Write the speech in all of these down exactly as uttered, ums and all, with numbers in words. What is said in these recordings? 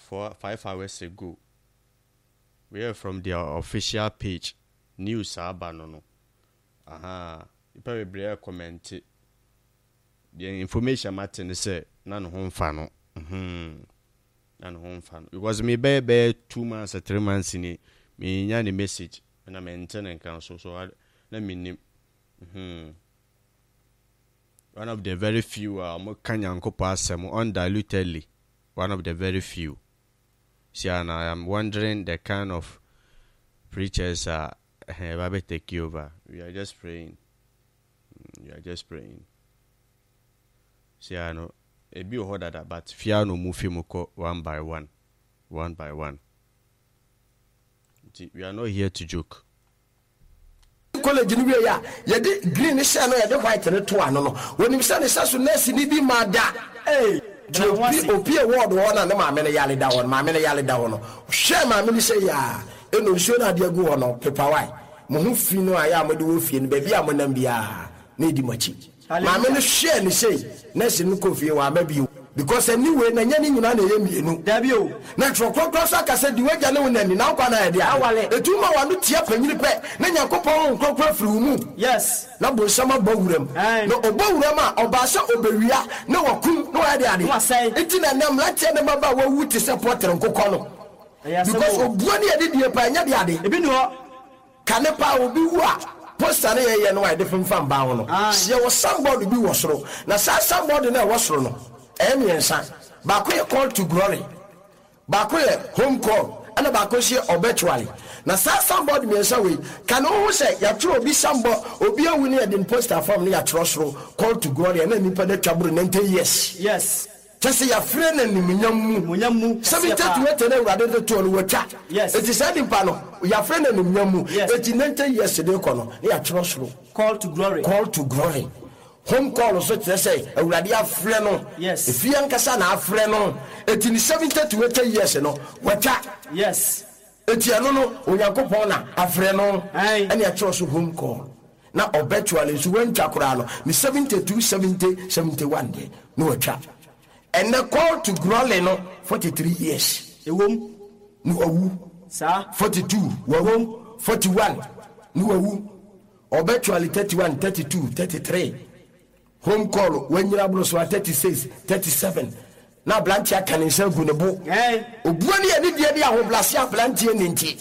four five hours ago. We are from their official page. News abanono. Aha. You probably comment it. The information Martin say none home fan. Hmm. None home fan. It was me baby two months or three months in it. Me any message and I'm intending council. So I, let me name. Hmm. One of the very few uh mo kanyanko pasem undilutedly. One of the very few. See, and I am wondering the kind of preachers are uh, uh, take you over. We are just praying. We are just praying. See, I know a bit harder, but fear no move him one by one, one by one. We are not here to joke. College in ya ya de green share no ya de white no to ano no when him say so nurse ni bi ma da eh opi opi award one na ma me yale da one ma me yale da one share ma me say ya e no show na de go no paper why mo hu fi no aya mo de wo fie no ba bia mo nam bia na di machi ma me no share ni say nurse no ko fie wa ma bi because anyway na nya ni nyina na ye mienu da bi o na tro kokro so aka say di waja ne wonani na kwa na ya dia etuma wa no tia panyini pe na nyakopon kokro firi mu yes na bo sama bawuram no obawuram a obasa obewia na wakum na wa dia ade enti na nam la tia na baba wa wuti support nkokọ no because obuo ne ye die pa nya dia ade ebi no kane pa obi wu a poster na ye ye no wa de fam ba ho no se wo somebody bi wo soro na sa somebody na wo soro no emiensa bakoye call to glory bakoye home call and bakoye obituary na sa somebody miensa we can who say ya tro obi sambo obi awuni e din poster form na ya trosro call to glory na nipa na twaburu ninety years yes just ya friend na nimunyam munyam mu seventy to na urade de to no watwa yes it is said impa no ya friend na nimunyam mu eighty ninety years de ko no ya trosro call to glory call to glory home call so to say awurade afre no yes if yan kasa na afre no eighty seventy to eighty years no wata yes etiano no onyankopon na afre no ene ya chiro so home call na obitually so wantwa kora no ni seventy-two seventy seventy-one de no wata and the call to glory no forty-three years ewom no awu sa forty-two wawom forty-one no awu obitually thirty-one thirty-two thirty-three home call when you are so thirty-six thirty-seven na blantia can say gunebo eh obuani e ni dia dia ho blasia blantia ninti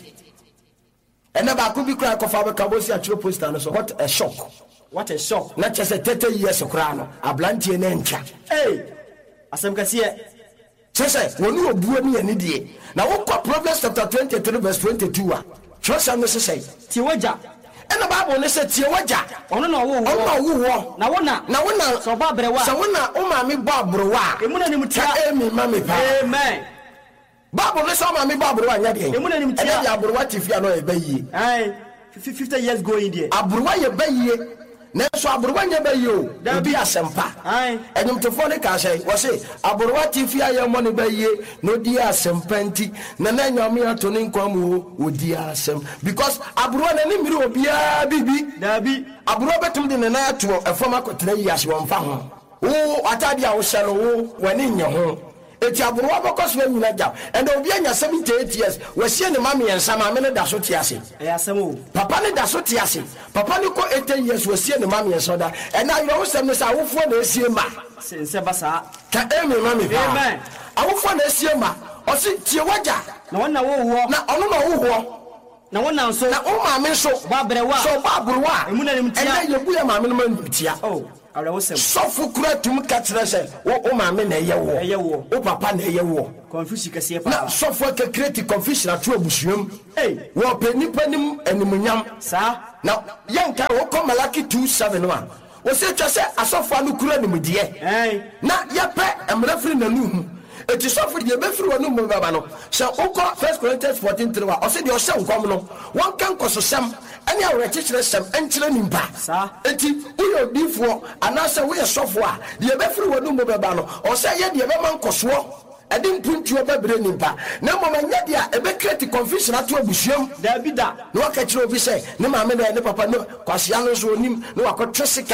ena ba ko bi kra ko fa be kabosi a chiro poster no so what a shock what a shock na chese thirty years kra no a blantia na ncha eh asem ka sie chese wonu obuani e ni die na wo ko Proverbs chapter twenty-three verse twenty-two a chosa no say ti waja ena Bible ne say tie waja ono na wo wo wo na wona na wona so ba brewa so wona o ma me ba brewa emu na nim tia emi ma me pa amen Bible ne so ma me ba brewa nya de emu na nim tia ya brewa tifia no e bayi ai fifty years go in there abrewa ye bayi na so abrewa nya bayi o da bi asempa ai enyum tefo ne ka say wo say abrewa tifia ye mo ne bayi no di asempa nti na na nyame ato ne nkwamu o di asem because abrewa na ni miri obia bibi da bi abrewa betum de na ato efoma kotre yi ase won fa ho o atade a wo hye no wo wani nya ho eti abrewa bokos na nyina ja and obi anya seventy-eight years we sie ne mame yensa mame ne da so ti ase e asem o papa ne da so ti ase papa ne ko eighty years we sie ne mame yensa da and na yo sem ne sa awofo na esie ma sense basa ka emi mame pa amen awofo na esie ma o si tie waja na wona wo wo na ono na wo wo na wona nso na o mame so ba brewa so ba brewa emu na nim tia and ye bu ya mame no man tia oh so fukura tum katra se o mame na ye wo ye wo o papa na ye wo confusion kase pa na so for ke create confusion atu abusuam eh wo pani panim animunyam sa na yanka wo ko Malaki two seven one wo se twa se asofo anu kura nimdie eh na ye pe emrefri na nuhu eti sofo de be firi wonu mu baba no se ukọ First Corinthians fourteen three wa o se de o se nkom no won kan kososam ani awre chechire sem enchire nimpa sa eti uyo difo anase we sofo a de be firi wonu mu baba no o se ye de be man koso edi mpuntu obabre nimpa na momanya de a e be create confusion ato abusuam da bi da no ka chire obi se ne maame na ne papa no kwasea no so onim no wakotwe sekan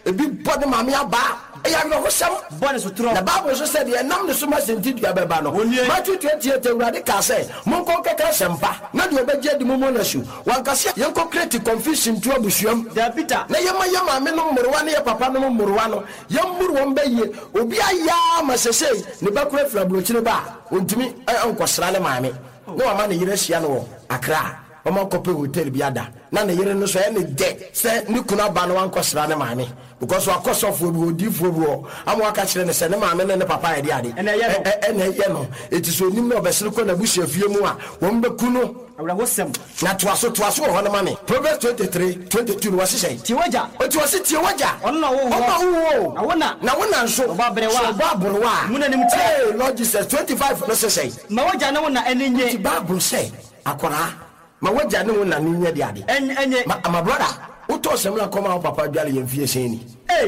ebi body mami aba eya no hosam body so tro the Bible so said the nam ne so ma senti dua beba no Matthew twenty-eight urade ka say mon kon keka sempa na de obeje di momo na su wankase yenko create confusion to abusuam da Peter na yema yema me no murwa ne papa no murwa no yemmuru won baye obi aya masese ne bakura flabrochire ba ontimi ankosra ne maame no ama ne yire hia no Accra Oma kope hotel biada na ne yere no so e ne de se ni kuna ba no ankosra ne maame because wa kosofo bi odifo bi o amu aka kire ne se ne maame ne ne papa e de ade ene ye no ene ye no eti so nim no obesere ko na bushia fie mu a won beku no awra wosem na toaso toaso ho na mame Proverbs twenty-three twenty-two no wase sei ti waja o ti wase ti waja onno wo wo awona na wona nso ba brewa so ba brewa muna nim ti eh Lord Jesus twenty-five no se sei ma waja na wona enenye ti Bible say akora ma waja ne wona nenye de ade enye ma brother uto semla koma papa dwale yemfie seni eh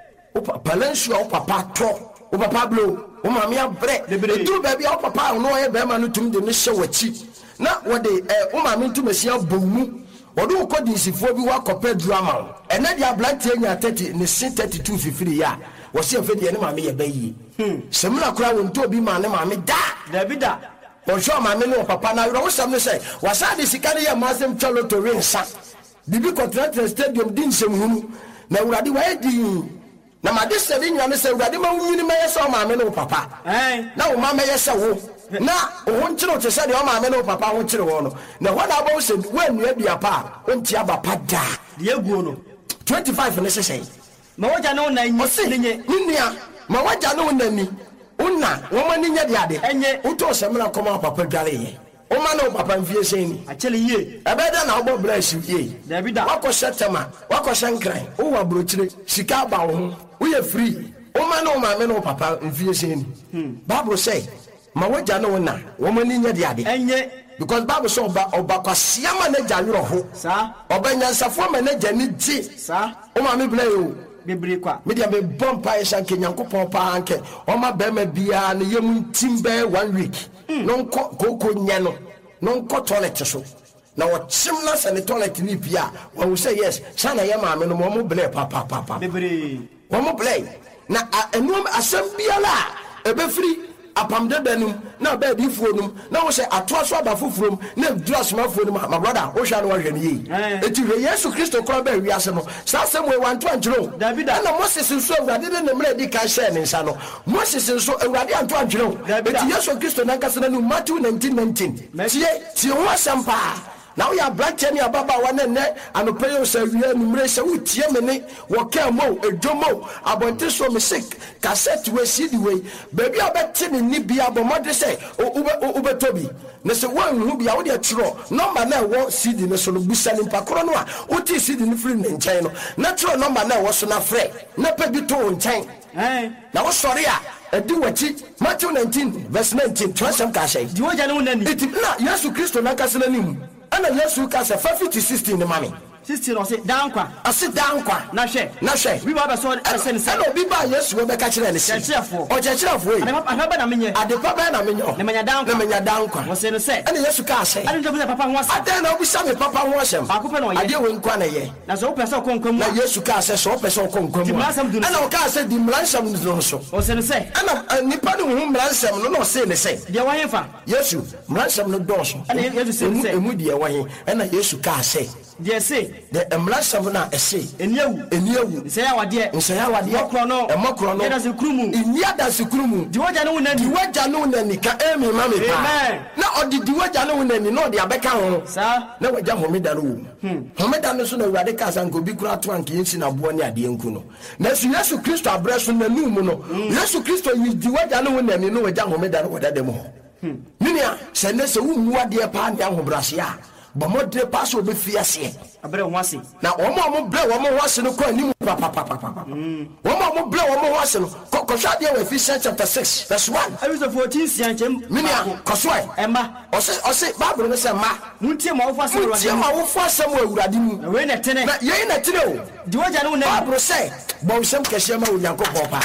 o papa lensu o papa to o papa blo o ma me abre edu ba bia o papa no ye be ma no tum de ne hye wachi na wode eh o ma me ntum asia bomu wode o kodi sifo bi wa kopa drama ene dia blantie nya thirty ne thirty-two fifiri ya wo se afedi ne ma me ye bayi semla kura won to bi ma ne ma me da Davida Bonjour ma me no papa na wo sam ne say wasade sika ne ye masem cholo to rensa bibi contract stadium din semhunu na urade wa edi na ma de seven nyane say urade ma wunyini ma yesa o ma me no papa eh na o ma me yesa wo na o honchiro te say de o ma me no papa honchiro wo no na ho na abo se wanu adua pa o ntia ba pa da de aguo no twenty-five ne say ma waja na wona nyi nye nia ma waja na wona ni una wo ma ni nya de ade enye uto semna koma papa dwale ye o ma na o papa mfie seni achele ye ebeda na obo brash ye Davida wako shetema wako shankran o wa brochire sika ba wo ho wo ye free o ma na o ma me na o papa mfie seni Bible say ma waja na wona wo ma ni nya de ade enye because Bible say oba oba kwasia ma na jawero ho sa oba nyansafo ma na jani ji sa o ma me blay o bibiri kwa media me bompa isa nke nyankopon pa anke o ma be ma bia na yemu timbe one week no nko koko nya no no nko toilet so na wo chim na se ne toilet ni bia wo say yes sana ya ma me no mo blay pa pa pa pa bibiri wo mo blay na enu asem bia la ebe free apam dedanum na ba di fuonum na wo say atoa so aba fofurom na dress ma fuonum my brother wo hwa no wa hwe ne yi eti hwe Yesu Kristo kro ba wi ase no sa asem we wan to anjiro Davida na Moses nso awurade de ne mra di ka hye ne nsa no Moses nso awurade anto anjiro eti Yesu Kristo na nkasa na no Matthew nineteen nineteen tie tie ho asem pa now ya black ni ababa wane ne anope yo sa wi anumre se wutie me ne wo ka mo ejomo abonte so me sick cassette we C D we baby obete ni ni bia bo modre se ube tobi ne se wan hu bia wo de tro number na wo C D ne so no busa ni pakoro no a wo ti C D ni free ne nchen no na tro number na wo so na frɛ na pa bi to nchen eh na wo sorry a edi wachi Matthew nineteen verse nineteen twasem ka shay di waja na wona ni iti na Yesu Kristo na kasena nim ana Yesu ka se five to sixteen ne mami sixteen o se dankwa ase dankwa na hwe na hwe bi ba ba so ase ne se ana obi ba Yesu we be ka kire ne se kyerefo o kyerefo yi ana ba na menye ade pa ba na menye ne menya dankwa ne menya dankwa wo se ne se ana Yesu ka se ana nje papa ho ase ade na obi sa me papa ho ase ba ko pe no ye ade we nkwa na ye na so pese ko nkwa mu na Yesu ka se so pese ko nkwa mu ana o ka se di mlansam no so wo se ne se ana nipa no hu mlansam no no se ne se de wa hefa Yesu mlansam no doso ana Yesu se ne se emu de wa he ana Yesu ka se de se de mlansam na ese eniawu eniawu se ya wade nse ya wade mokro no e mokro no ya da se krumu inia da se krumu di waja na wona di ni waja no na ni ka emi ma me pa amen na odi di waja no na ni no de abeka ho sa na waja homeda no hm homeda no so na urade ka san ko bi kura to anke yin si na bo ne ade enku no na su Yesu Kristo abreso na nu mu no Yesu Kristo yi di waja no na ni no waja homeda no wada dem ho hm minia se ne se wu mu ade pa ande ahobrase a ba modre pass obe fiase abre ho ase na omo omo bre omo ho ase no ko anim pa pa pa pa pa mm omo omo bre omo ho ase no ko ko hwa de Ephesians chapter six verse one Ephesians fourteen sian chem minia ko so ai emma ose ose Bible no say ma muntie ma wo fa se ro muntie ma wo fa se mo awurade mu we na tene na ye na tene o di waja no na Bible say bo sem kese ma Onyankopon pa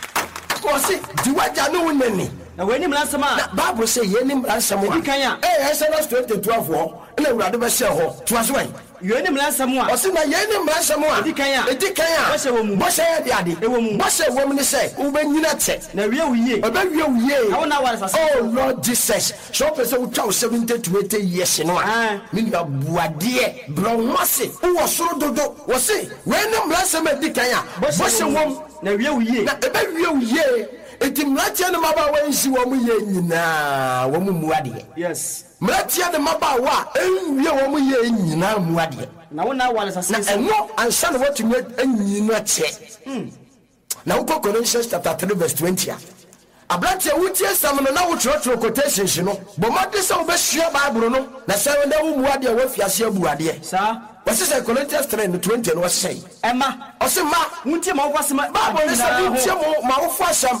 ko se di waja no na ni na we ni mlansam a na Bible say ye ni mlansam a kan ya eh Exodus twenty twelve ho na awurade be se ho to aso ai Yɛ ne mlansam a. Ɔse na yɛ ne mlansam a. Edi kan a. Edi kan a. Bɔhyɛ wɔ mu. Bɔhyɛ yɛ de ade. Ɛwɔ mu. Bɔhyɛ wɔ mu ne sɛ wobɛnyina kyɛ. Na wie wo yie. Ɔbɛwie wo yie. Awo na wale sase. Oh Lord Jesus. So pɛ sɛ wotwa wo seventy to eighty years no a. Me nua buadeɛ brɔnwase wɔ soro dodo. Wɔse wɛ ne mlansam edi kan a. Bɔhyɛ wɔ mu. Na wie wo yie. Na ɛbɛwie wo yie. Eti mlatia ne maba wa nsi wo mu ye nyina wo mu muade. Yes. Mlatia ne maba wa enwie wo mu ye nyina muade. Na wona wale sase. Na eno ansa na watu anyina che. Mm. Na uko Colossians chapter three verse twenty a. Abratia wutie sam no na wo trotro quotations no. Bo made se wo be hia Bible no. Na se wo na wo muade wo fiase abuade. Sa What's say Colossians three twenty and what's say? Emma, or some ma, Muntia Mawasma, Bible is a Mawasam,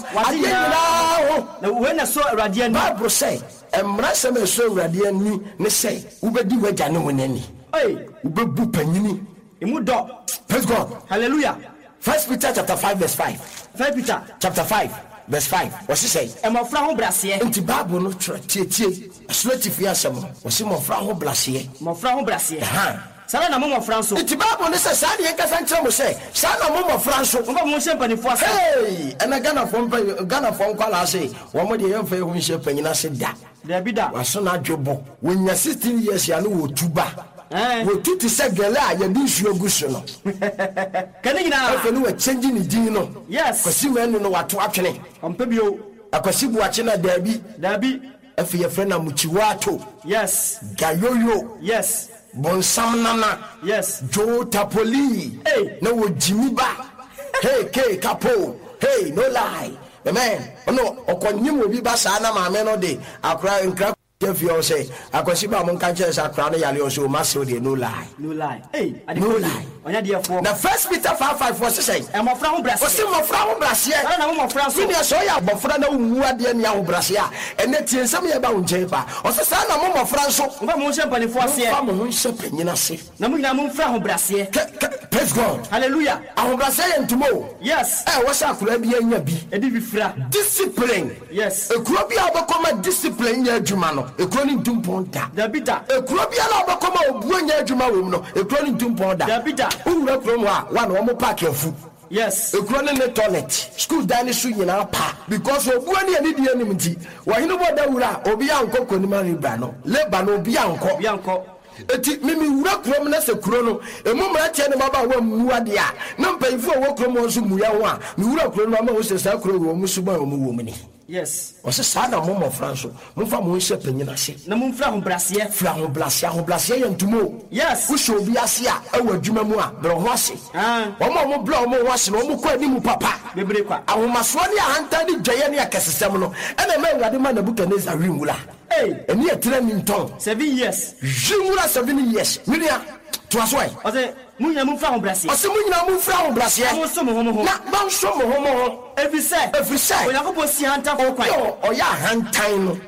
Adina. When I saw a radiant Bible say, and Rasam so radiant me, ne say, Ubedi Wajano when any. Hey, Ubu Panini, Imudo, praise God, hallelujah. First Peter chapter five, verse five. First Peter chapter five, verse five. What's he say? And my friend Brassier, and Tibabu no Tietie, a sweaty fiasam, or some of Franco Brassier, my friend Brassier, ha. Sana na mama Franso. Iti Bible ne se sadi e kasa nkyerɛ say sana mama Franso. Mama mo hye panifo asa. Hey, ana Ghana fom Ghana fom kwala ase. Wo mo de yemfa e ho hye panyina se da. Da bi da. Waso na dwebo. Wonya sixteen years ya no wo tuba. Eh. Wo tuti se gele a ye di nsuo guso no. Kani nyina. Afa no wa change ni din no. Yes. Kwasi manu no wato atwene. Ompa bio. Akwasi bu ache na da bi. Da bi. Afa ye frɛ na muchiwato. Yes. Gayoyo. Yes. Bonsam nana. Yes. Joe Tapoli. Hey. No Jimmy Ba. Hey, K Capo. Hey, no lie. The man. Oh no. Okonyim obi ba sa na ma me no de. Akra nkra if you say akwasiba mon kan chese akra na yale o so maso de no lie. No lie. Hey, no lie. Onya de for. Na first Peter five five four say. E mo fra ho brase. O se mo fra ho brase. Na na mo fra so. Ni so ya bo fra na wu ade na ho brase a. Ene tie nsam ye ba wo nche ba. O se sa na mo mo fra so. Mo mo hye panifo ase. Mo mo hye panyina se. Na mo nyina mo fra ho brase. Praise God. Hallelujah. Ho brase ye ntumo. Yes. Eh wo sha akura bi anya bi. E di bi fra. Discipline. Yes. E kuro bi abekoma discipline ya adwuma no. Ekroni ntumponda dabita ekrobia na obekoma obuanya adwuma wom no ekroni ntumponda dabita uwura kromo a wan wo mo park afu. Yes. Ekroni ne toilet school dani su nyina pa because obuani ani die anim nti wahene boda wura obi anko konima ribra no leba no obi anko obi anko eti mimi wura krom na se kro no emu mra tie ne baba wa muade a na mpanyifo wo krom nso muya ho a mi wura krom no ma wo se sa kro wo mu suba wo mu wo mu ni. Yes. O se sa na mo mo Franso. Mo fa mo hye panyina se. Na mo mfra ho brase. Fra ho brase, ho brase ye ntumo. Yes. Wo hye obi ase a e wa adwuma mu a bro ho ase. Ah. O mo mo bro mo ho ase no mo kwa ni mu papa. Bebre kwa. Ahomaso ne ahanta ni dwaye ne akesesem no. E na ma Awurade ma Nebukadnezar rimula. Hey, eni etre ni nton. seven years. Jimura seven years. Minia to aswai. O se munya mu fra ho brase. O se munya mu fra ho brase. Mo so mo ho mo ho. Na ba so mo ho mo ho. Every say. Every say. O yakobɔ si hanta ko kwan. Yo, o ya hantan no.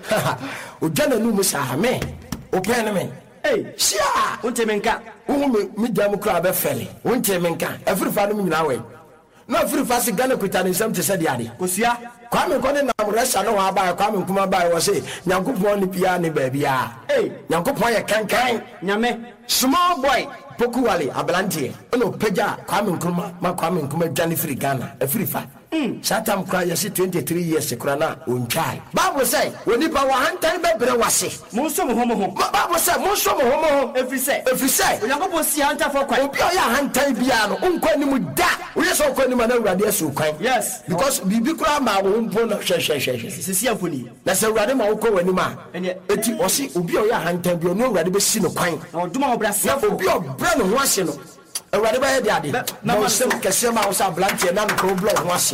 O jana nu mu sa me. O pen me. Hey, sia. Wonte menka. Wo me me jam kra be fele. Wonte menka. Every fa no mu nyina we. Na every fa se Ghana kwita ne nsam te se de ade. Kosia. Kwame kone na mresa no wa ba kwame nkuma ba wo se Nyankopɔn ni pia ne ba bia. Hey, Nyankopɔn ye kankan. Nyame. Small boy. Pokuwale abalante ono peja kwame nkuma ma kwame nkuma dwane free Ghana afiri fa mm satam kwa yesi twenty-three years kura na onchai Bible say woni pa wa hantan bebre wase mo so mo homo ho Bible say mo so mo homo ho every say every say Yakobɔ si hanta for kwan obi o ya hantan bia no unkwa ni mu da wo yeso okwa ni ma na Awurade asu kwan yes because bibi kura ma wo mpo na hwe hwe hwe sisi amfoni na se Awurade ma wo ko wani ma eti osi obi o ya hantan bia no Awurade be si no kwan na oduma obrase obi o no ho ase no Awurade ba ye de ade na wo sem kese ma wo sa blanche na no block ho ase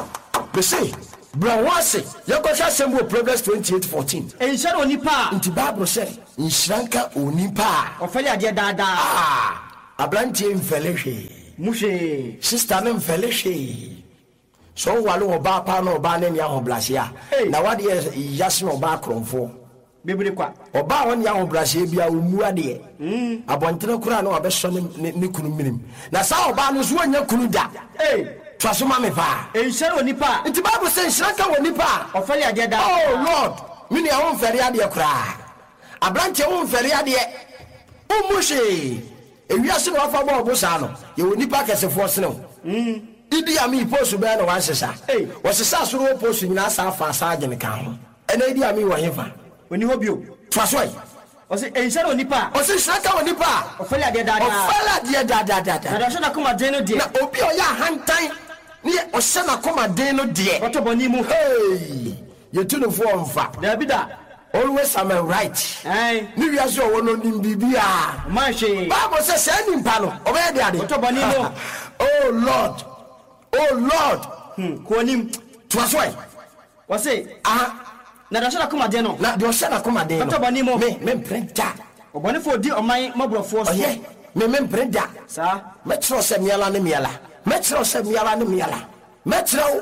be say bro ho ase ye ko sha sem wo Proverbs twenty-eight fourteen en sha no nipa nti Bible say nshranka onipa ofele ade daada ah ablanche mfele hwe muhwe sister no mfele hwe so wale oba pa no oba ne nya ho blase a na wade yase no oba kronfo bebere kwa oba won ya ho brase bia omu ade mm abontere kura na obeso ne ne kunu minim na sa oba no so anya kunu da eh twaso ma me pa enhyere onipa nti Bible say enhyere ka wonipa ofele ade da oh Lord mini a won fere ade kura abranche won fere ade umushi ewiase no afa bo obosa no ye woni pa kesefo sene mm idi ami post be na wan sesa eh wo sesa so ro post nyina sa afa sa agene kan ho ena idi ami wo hefa oni hobio twasoi o se ense no nipa o se saka oni pa o fele ade dada o fele ade dada dada na so na kuma den no de na obi o ya hantan ni o se na kuma den no de oto boni mu hey ye tunu fo onfa da bida always am right eh ni wi aso wo no nim bibia ma she Bible say say nim pa no o be de ade oto boni mu oh lord oh lord hmm ko nim twasoi o se ah na da so na kuma den no na de o se na kuma den no oto boni mu me me prenta o boni fo di o man mabrofo so oye me me prenta sa me tro se miala ne miala me tro se miala ne miala me tro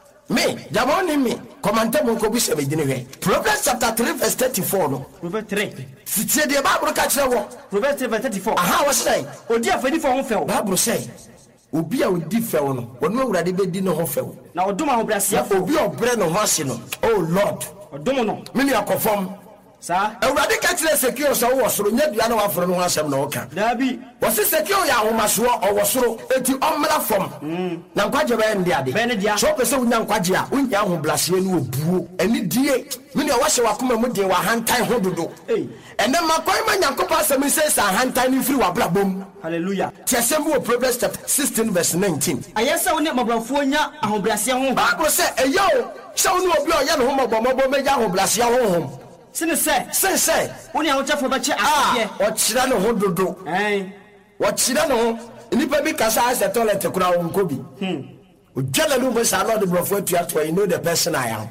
me jamoni me komante mo ko bi se be gine hwe Proverbs chapter three verse thirty-four no Proverbs three sitie de Bible ka kire wo Proverbs three verse thirty-four aha wo say odi afani fo ho fe Bible say obi a odi fe wo no wono awurade be di no ho fe wo na odum ahobrasia obi obre no ho ase no oh lord odum no me ni akofom sa awurade ka kire secure so wo soro nya dua na wa foro no ho asem na wo ka dabi wo se secure ya ahomaso o wo soro eti omra fom na nkwaje ba ndi ade so pese unya nkwaje a unya ahoblase no obuo ani die me ni wo hye wakoma mu de wa hantan ho dodo eh ene makwai ma nyankopɔ asem se sa hantan ni firi wa blabom hallelujah ti asem wo Proverbs chapter sixteen verse nineteen ayesa woni mabrofo nya ahobrasia ho Bible say eyo se woni obi o ya no ho mabomabo meja ahoblase ho ho sine se se se woni ahochafo ba che ah o chira no ho dodo eh o chira no nipa bi kasa ase toilet kura won ko bi hmm o jala no be sa no de brofo atu to you know the person I am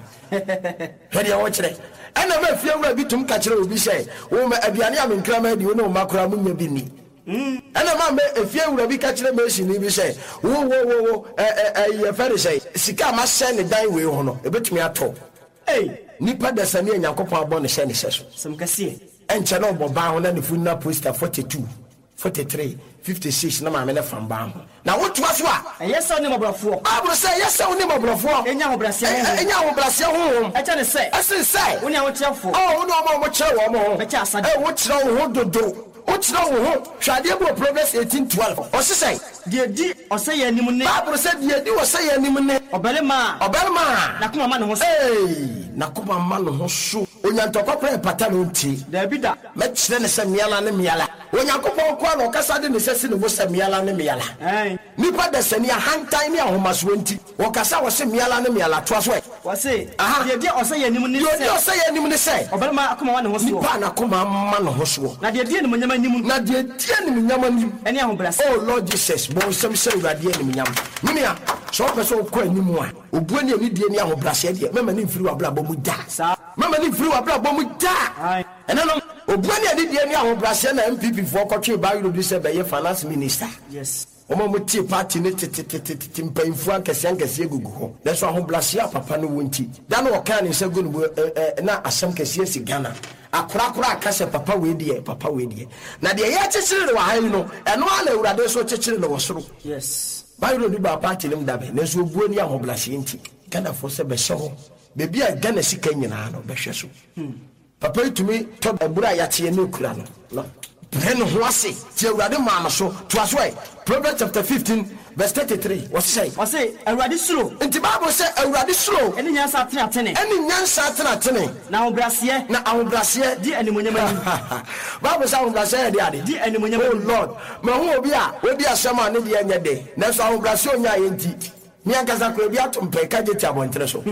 hedi o chire ana ma fie wura bi tum ka chire obi say wo ma aduane am nkrama di wo no makura mu nya bi ni mm ana ma me efie wura bi ka chire me shi ni bi say wo wo wo wo eh eh ye fere say sika ma se ne dan we ho no e betumi ato eh nipa da sane Nyankopɔn abɔ ne hyɛ ne hyɛ so sem kase enche no bo ba ho na ne funna poster forty-two forty-three fifty-six na ma me ne fam ba ho na wotu aso a ayesa woni mabrofo Bible say yesa woni mabrofo enya ahobrasia ho enya ahobrase ho echa ne se ese sai woni ahochafo oh woni o mo kire wo mo ho echa asade eh wo kire wo ho dodo wo kire wo ho hwade bo Proverbs eighteen twelve o se sai die di oseye anim ne Bible say die di oseye anim ne obelema obelema na kuma ma ne ho eh na kuma ma ne ho so onyantokopre pata no nti dabi da me kire ne se miala ne miala onyankopɔn kwa no kasa de ne sesi ne wo se miala ne miala eh nipa da sani hantan ne ahomaso nti wo kasa wo se miala ne miala to aso wo se die di oseye anim ne se die oseye anim ne se obelema akoma ma ne ho so nipa na kuma ma ne ho so na die die ne munyama nim na die die ne munyama nim ene ahobrase oh lord jesus bo sem se urade ne munyama minia so person ko animu a obuo ne ani die ne ahobrase die mema ne mfiri wa bla bo mu da sa mama ni firi wa bla bo mu da ene no obuo ne ani die ne ahobrase na M P P fo kɔtwe ba yuro bi se be ye finance minister yes omo mo tie party ne tete mpanyfu ankese ankese egugu ho na so ahobrase a papa no wonti da no wɔka ne nsa gunu na asam kese si Ghana akura kura akase papa we die papa we die na de ye kyekire wa han no eno ala urade so kyekire no wosoro yes bayro ni ba party nim dabe na so obuo ni ahobrase nti Ghana fo se be hye ho bebi a Ghana sika nyina no be hwe so papa itumi to ebura ya tie ne kura no no breno ho ase tie urade ma no so to aso e Proverbs chapter fifteen verse thirty-three what say what say awurade suro nti Bible say awurade suro eni nyansa atene atene eni nyansa atene atene na ahobrase na ahobrase di animonyama ni Bible say ahobrase di ade di animonyama oh lord ma ho obi a we bi asema ne de anya de na so ahobrase onya ye nti mi ankaza ko bi atompe ka je ti abontere so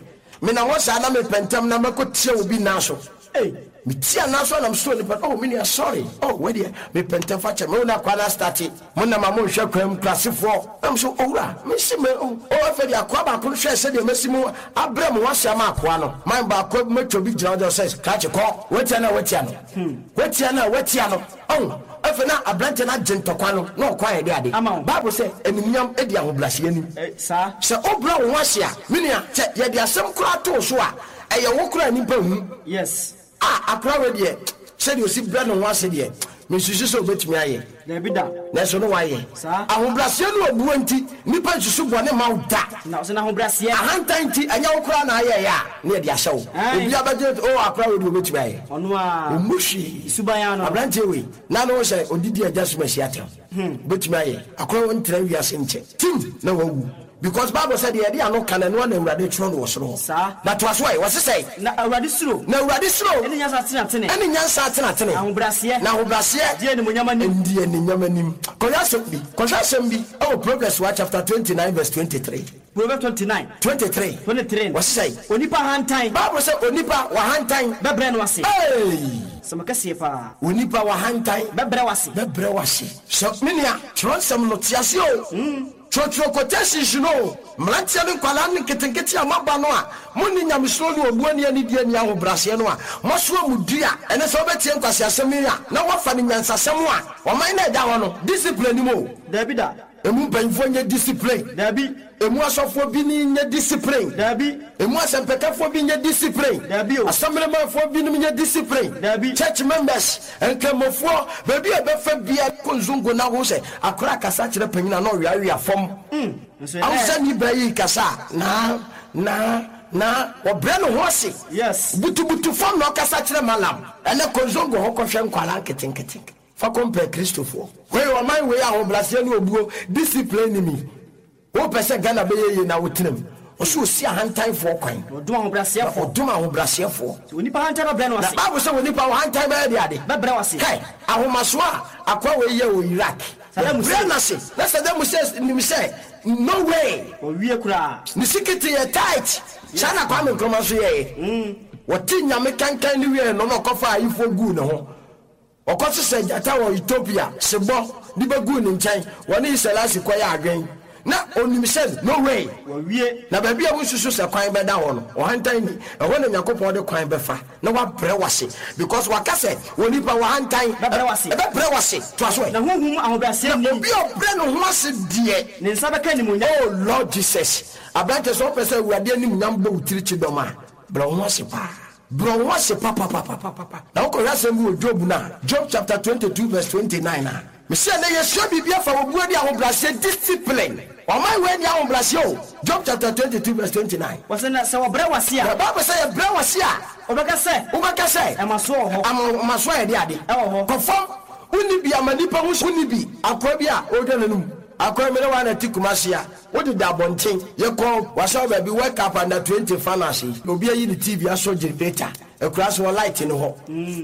me na wo sa na me pentem na makotie obi na so eh me tia na so na m so ni but oh me ni sorry oh we there me pentem fa che me na kwa na start mo na ma mo hwe kwam klasefo am so owura me si me oh afa dia kwa ba ko hwe se de mesimu abrem wo sia ma kwa no man ba ko metwo bi gira jo says ka che ko wetia na wetia no wetia na wetia no oh afa na abrante na gentokwa no na okwa ye de ade Bible say enimnyam edi ahoblase ani sa se obra wo asia me ni a che ye de asem kura to so a eye wo kura ni ba hu yes ah akura we de se de osi bra no ho ase de me susu so betimi aye na bida na so no waye ahobrase no obuo nti nipa susu bone ma uda na so na ahobrase ahantan nti anya wokra na aye ya na de ahye wo obi abaje o akra we do betimi aye ono a omushi suban no abrante we na no se odidi adjustment siatem betimi aye akra won tra wiase nche tim na wawu because Bible said the idea no can no na urade tro no wosoro that was why was say na urade suro na urade suro eni nyansa tena tene eni nyansa tena tene ahobrase na ahobrase die ni munyama nim die ni nyama nim koya sembi koya sembi our progress wa chapter twenty-nine verse twenty-three Proverbs twenty-nine twenty-three twenty-three was say onipa hantan Bible say onipa wa hantan bebre no ase hey samakase pa onipa wa hantan bebre wase bebre wase so menia tronsem no tiase o Chotro quotations no mlantia ni kwala ni ketenketi amaba no a muni nyamsoro ni obuani ani die ni ahobrase no a moso amudua ene so betie nkwase asem ya na wafa ni nyansasem a oman na da ho no discipline ni mo dabi da emu banfo nye discipline dabi emu asofo bi ni nye discipline dabi emu asempekafo bi nye discipline dabi assemblemafo bi ni nye discipline dabi church members enkemofo baby e be fa bia konzungo na ho se akora kasa kire panyina na owiawe afom mm awsa ni bayi kasa na na na obre no ho se yes butu butu fam no kasa kire malam ene konzungo ho kohwe nkwala nketenkete fa compare Christopher we o man we ahobrase ni obuo discipline ni wo pese Ghana be ye na wotrem o so si ahantan fo kwan odum ahobrase fo odum ahobrase fo onipa hantan no bre no ase Bible say onipa hantan be de ade be bre wase kai ahomaso a akwa we ye o Iraq bre na se na say dem say nim say no way o wie kura ni sikiti ye tight sana kwa me nkoma so ye mm woti nyame kankan ni wie no no kofa ifo gu ne ho okoso se jata wo Ethiopia sebo di be gu ne nchen woni Iselasi kwaya adwen na onimisen no way wo wie na ba bia wo susu se kwan be da ho no o hantan ni e ho na Yakobon de kwan be fa na wa bre wase because wakase woni pa wa hantan be bre wase be bre wase to aso na honhum ahobrase ni obi o bre no ho ase die ne nsa be kan ni munya oh Lord Jesus abante so pese urade ni munyam bo utirichi doma bre ho ase pa bro what's a papa papa papa now ko yasem wo Job na Job chapter twenty-two verse twenty-nine na me say na yesua bibia fa wo buadi ahobrase discipline o my way ni ahobrase o Job chapter twenty-two verse twenty-nine was na se wo bre wase a Bible say bre wase a obeka se obeka se e maso ho am maso e de ade e ho confirm uni bi amanipa hu uni bi akwa bi a o de nanum akwa mere wa na tikumasia wo de dabonten ye ko wasa ba bi wake up under twenty fanasi obi ayi ni T V aso generator e kura so light ni ho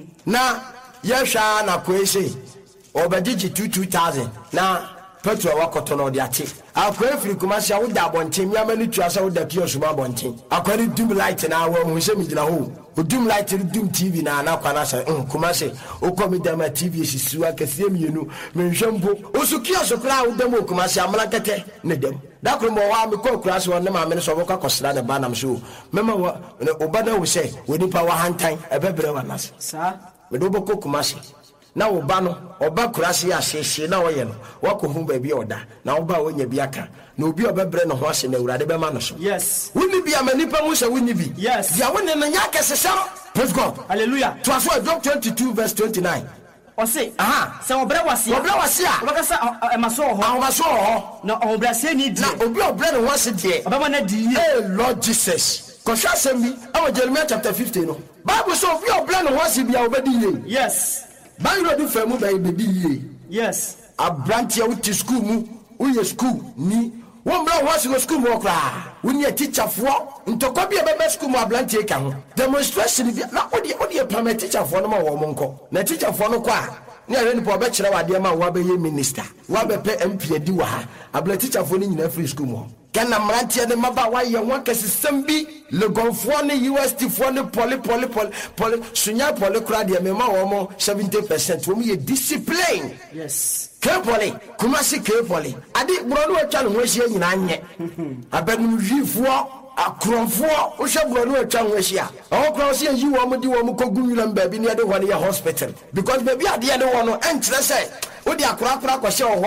na ye hwa na kwese obediji two thousand na petrol wakoto no de ate akwa efiri kumasia wo dabonten mi amani tuasa wo da kiosu ma bonten akwa ni dim light na wo hu se mi gina ho odum light dim T V na na kwa na se um kumase o komi dama T V sisu akase mienu menhwempo osukia so kra wo demo kumase amla kete ne dem da kromo wa me ko kura so ne ma me so boka kosra ne ba nam so mema wa obada wo se we nipa wa hantan ebebre wa nas sa me do boko kumase na wo ba no oba kura se ya hyehyɛ na wo ye no wakohu ba bi oda na wo ba wo nya bi aka na obi obebre no ho ase na urade be ma no so yes woni bi amanipa mu se woni bi yes dia woni no nya kesesam praise God hallelujah to as well Job twenty-two verse twenty-nine o say aha se wo bre wase wo bre wase a obeka se e maso ho ahomaso ho na ahobrase ni di na obi obre no ho ase die obema na di eh Lord Jesus kosha sembi awo Jeremiah chapter fifteen no Bible say obi obre no ho ase bia obedi ye yes Bible do famu ba ibedi ye yes abrantia wuti school mu uye school ni won bra ho ase school mu okra woni a teacher fo ntokwa bia be school mu abrantia ka ho demonstration bia na odi odi permit teacher fo no ma wo monko na teacher fo no kwa ni are ni po be kire wade ma wo be ye minister wo be pe M P adi wa ha abla teacher fo ni nyina free school mu kana mrantia ne maba wa ye won kasesam bi legonfo ne U S T fo ne poli poli poli poli sunya poli kra de me ma wo mo seventy percent wo ye discipline yes kepoli kumasi kepoli adi bro no atwa no ho hia nyina anye abanu hwifo akronfo wo hwe bro no atwa ho hia o kro se yi wo mo di wo mo kogu wilam ba bi ne de ho ne hospital because baby ade de wo no enkyere se wo di akora akora ko hye wo ho a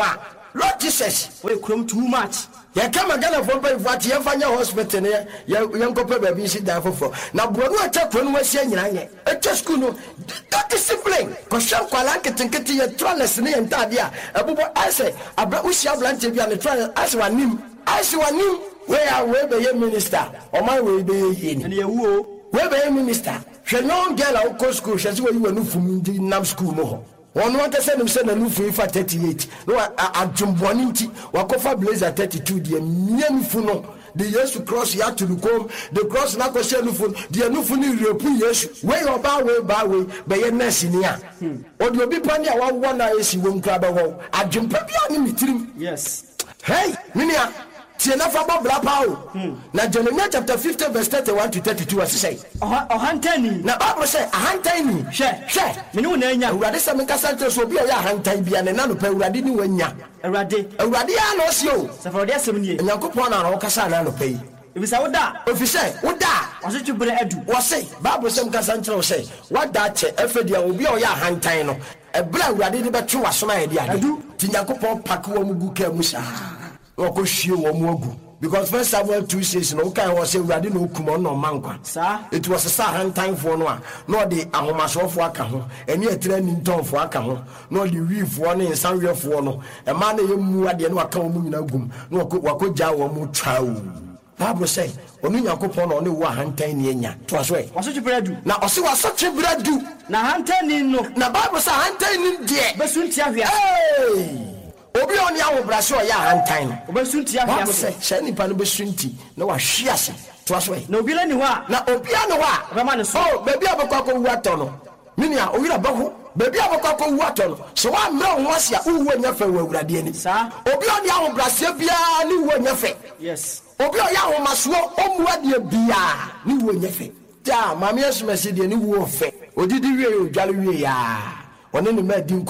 Lord Jesus. We come too much. Ya kama Ghana for pay for tie fanya hospital ne ya yankopa ba bi si dan fofo na brono acha krono wasi anyina ye echa school no that discipline ko shan kwala ketenkete ye trellis ne entade a abubo ase abra usi ablante bia ne trellis ase wanim ase wanim we are we be minister o man we be ye ni And ye wo we be minister hwe no girl a ko school hwe se we you no fum di nam school mo ho one want to send him send a new for thirty-eight. No, I jumbonity, Wakofa blazer thirty-two, the Miamufuno, the years to cross ya to the comb, the cross Nako Shelufun, the Anufuni European years, way or by way by way, by your Nessinia. Or you'll be panning one one I see one crab. I jump up your yes. Hey, Minia. See enough about black power. Now Jeremiah chapter fifty verse thirty-one to thirty-two as say. Oh, oh, Hantani. Now Bible say a Hantani. Share, share. Me no nanya. Urade se menka santo so bi o ya Hantani bia ne na no pe urade ni wanya. Urade. Urade ya no si o. Se for dey asem nie. Nyankopon na no kasa na no pe. If say woda. If say woda. Waso twbre adu. Wo say Bible se menka santo say woda che efedia obi o ya Hantani no. E bla urade de be twe wasoma ye dia ade. Ti Nyankopon pak wo mugu ka mu sa. Wako hwie wo mu agu. Because first Samuel two says no kind was say urade no kuma no mankwa. Sir, it was a sahan time for no no the ahomasofo aka ho eni etre ni ntonfo aka ho no the weefo no insanwefo no e ma na yemu ade no aka wo mu nyina gum no wako gya wo mu twawo. Bible say onu Nyankopon no ne wo ahantan ni enya to aso e waso twbre adu. na ose waso twbre adu Na hantani no. na Bible say ahantan ni de Besunti ahwia. hey obi oni awobrase o ya ahantan no Obesunti ahwia. Bible say sha nipa no besunti na wa hwiase to aso e Na obi la ni ho a. na obi ano wa Obema ne so. oh baby abakwa ko wu ato no minia owira baho baby abakwa ko wu ato no so wa mra ho asia uwu anya fa wa urade ani Sa. obi oni awobrase bia ni wu anya fa Yes. obi o ya ho maso o mu ade bia ni wu anya fa ja mama yesu mesi de ni wu ofe odidi wie o dwale wie ya one ni ma di